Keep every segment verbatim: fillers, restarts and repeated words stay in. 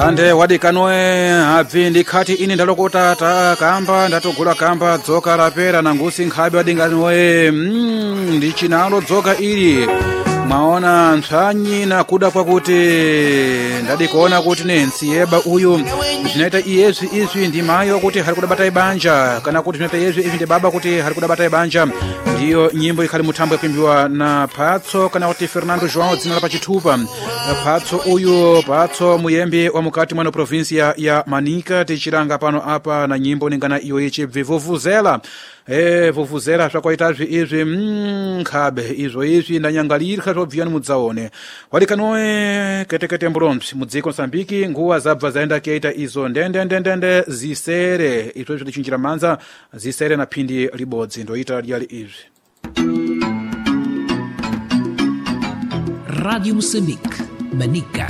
ande wadikanoe abvi ndikhati ini ndalokota ta kamba ndatogula kamba dzoka lapera nangusi nkhabe wadinganoe mm, ndichinalo dzoka ili mwaona ntswanyi na kuda kwakuti ndadikuona kuti ne nsiyeba uyu zvinaita iyezvi izvi ndi mayi wakuti hari kudabata ibanja kana kuti zvinaita iyezvi izvi ndi baba kuti hari kudabata ibanja. Ndiyo nyimbo ikhali mutambo yapimbiwa na Phatso kana kuti Fernando João dzina la pachitupa. Phatso uyu Phatso muyembi wa mukati mwa provinsia ya Manica tichiranga pano apa na nyimbo ningana iyo ichibvi vuvuzela. Eh vuvuzela zvakwaitazvi izvi nkhabe izvo izvi ndanyangalirika zvobviyani mudzaone wadikanoe ketekete mbulomsi mudziko Msambiki nguwa zabva zaenda keita izo ndende ndende zisere izvo izvi tichinjira manza zisere na phindi libodzi ndoita lyali izvi. Radio Moçambique, Manica.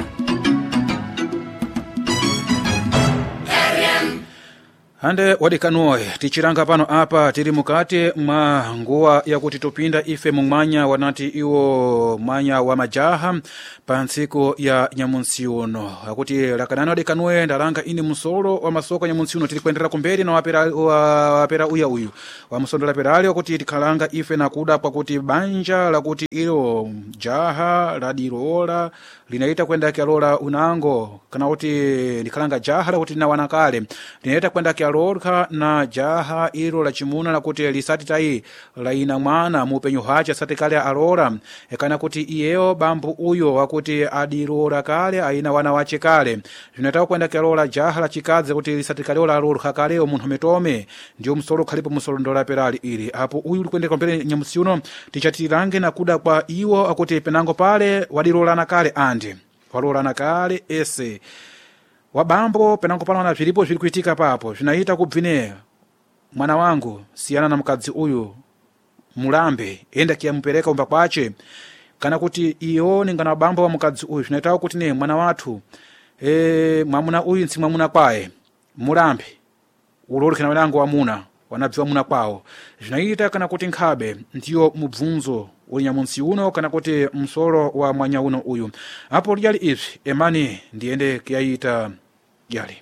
Ande wadikanoe tichiranga pano apa tiri mukati mwa nguwa yakuti tupinda ife mumwanya wanati iwo mwanya wa majaha pa ntsiku ya nyamunsi uno akuti lakanani wadikanoe ndalanga ini musolo wa masoko nyamunsi uno tiri kuendelera kumberi na wapera, wapera uya uyu wa musondo laperali wakuti tikhalanga ife nakuda pakuti banja lakuti ilo jaha ladirola linaita kwenda kialola unango kana kuti ndikhalanga jaha lakuti lina wanakale linaita kwenda kialorka na jaha ilo la chimuna lakuti lisati tai laina mwana mupenyu hacha sati kale alora ekana kuti iyeo bambu uyo wakuti adirora kale aina wana wache kale zinataka kwenda kialola jaha la chikaze kuti lisati kale ola alorka kale o muntu metome ndio msolo khalipo msolo ndola perali ili hapo uyu ulikwenda kompele nyamusi uno tichatirange na kuda kwa iwo akuti penango pale wadirora na kale andi walora na kale ese wabambo penango pano na vilipo vili kuitika papo vinaita kubvine mwana wangu siyana na mkadzi uyu mulambe enda kia mpereka umba kwache kana kuti iyo ningana wabambo wa mkadzi uyu vinaita kuti ne mwana watu e, mwamuna uyu nsi mwamuna kwae mulambe ulori kina walango wa muna wanabviwa muna kwao vinaita kana kuti nkhabe ndiyo mubvunzo uli nyamunsi uno kana kuti msolo wa mwanya uno uyu apo lyali ivi emani ndiende kiyaita yali.